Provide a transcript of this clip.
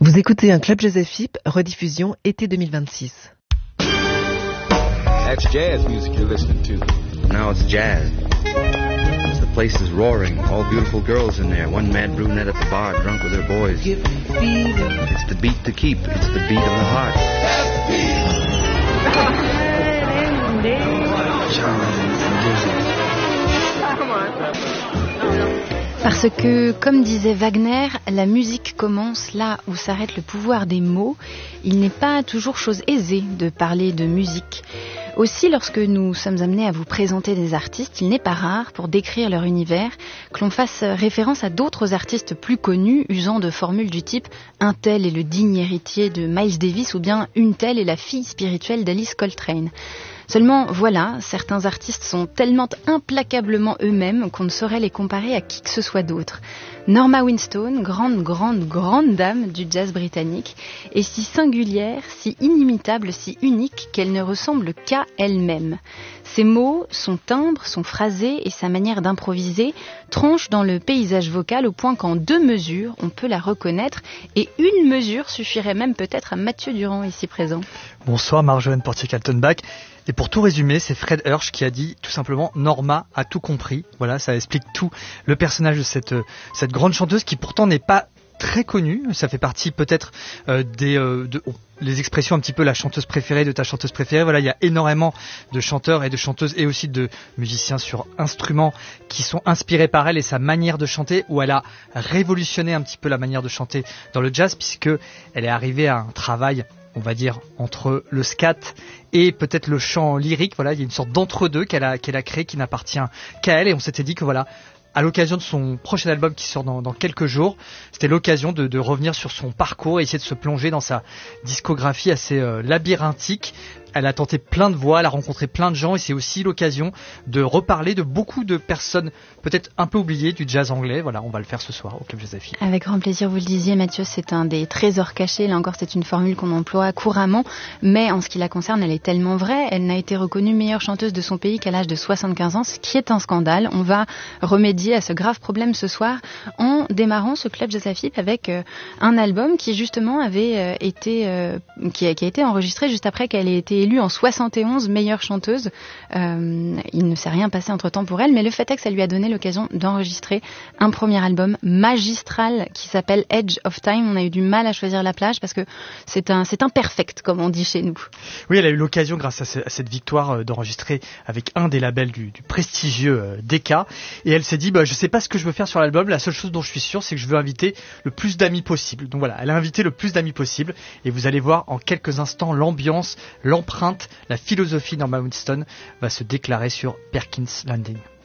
Vous écoutez un Club Jazz FIP, rediffusion été 2026. That's jazz music you're listening to. No, it's jazz. The place is roaring. All beautiful girls in there. One mad brunette at the bar, drunk with her boys. It's the beat to keep. It's the beat of the heart. Parce que, comme disait Wagner, la musique commence là où s'arrête le pouvoir des mots. Il n'est pas toujours chose aisée de parler de musique. Aussi, lorsque nous sommes amenés à vous présenter des artistes, il n'est pas rare, pour décrire leur univers, que l'on fasse référence à d'autres artistes plus connus, usant de formules du type « un tel est le digne héritier de Miles Davis » ou bien « une telle est la fille spirituelle d'Alice Coltrane ». Seulement, voilà, certains artistes sont tellement implacablement eux-mêmes qu'on ne saurait les comparer à qui que ce soit d'autre. Norma Winstone, grande dame du jazz britannique, est si singulière, si inimitable, si unique qu'elle ne ressemble qu'à elle-même. Ses mots, son timbre, son phrasé et sa manière d'improviser tranchent dans le paysage vocal au point qu'en 2 mesures, on peut la reconnaître et 1 mesure suffirait même peut-être à Mathieu Durand ici présent. Bonsoir Marjolaine Portier-Kaltenbach. Et pour tout résumer, c'est Fred Hirsch qui a dit tout simplement « Norma a tout compris ». Voilà, ça explique tout le personnage de cette grande chanteuse qui pourtant n'est pas très connue. Ça fait partie peut-être les expressions un petit peu la chanteuse préférée de ta chanteuse préférée. Voilà, il y a énormément de chanteurs et de chanteuses et aussi de musiciens sur instruments qui sont inspirés par elle et sa manière de chanter, où elle a révolutionné un petit peu la manière de chanter dans le jazz, puisque elle est arrivée à un travail, on va dire, entre le scat et peut-être le chant lyrique. Voilà, il y a une sorte d'entre-deux qu'elle a créé qui n'appartient qu'à elle, et on s'était dit que voilà, à l'occasion de son prochain album qui sort dans quelques jours, c'était l'occasion de revenir sur son parcours et essayer de se plonger dans sa discographie assez labyrinthique. Elle a tenté plein de voix, elle a rencontré plein de gens et c'est aussi l'occasion de reparler de beaucoup de personnes peut-être un peu oubliées du jazz anglais. Voilà, on va le faire ce soir au Club Jazz FIP. Avec grand plaisir, vous le disiez Mathieu, c'est un des trésors cachés. Là encore, c'est une formule qu'on emploie couramment, mais en ce qui la concerne, elle est tellement vraie. Elle n'a été reconnue meilleure chanteuse de son pays qu'à l'âge de 75 ans, ce qui est un scandale. On va remédier à ce grave problème ce soir en démarrant ce Club Jazz FIP avec un album qui justement avait qui a été enregistré juste après qu'elle ait été élue en 71 meilleure chanteuse. Il ne s'est rien passé entre temps pour elle, mais le fait est que ça lui a donné l'occasion d'enregistrer un premier album magistral qui s'appelle Edge of Time. On a eu du mal à choisir la plage parce que c'est un perfect, comme on dit chez nous. Oui, elle a eu l'occasion, grâce à cette victoire, d'enregistrer avec un des labels du prestigieux Decca, et elle s'est dit je sais pas ce que je veux faire sur l'album, la seule chose dont je suis sûr c'est que je veux inviter le plus d'amis possible. Donc voilà, elle a invité le plus d'amis possible et vous allez voir en quelques instants l'ambiance, l'empreinte, la philosophie de Norma Winstone va se déclarer sur Perkins Landing.